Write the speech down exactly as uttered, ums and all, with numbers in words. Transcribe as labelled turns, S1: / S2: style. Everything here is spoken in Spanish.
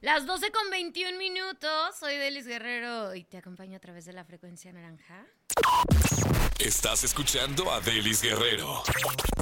S1: Las doce con veintiún minutos, soy Delis Guerrero y te acompaño a través de la frecuencia naranja.
S2: Estás escuchando a Delis Guerrero.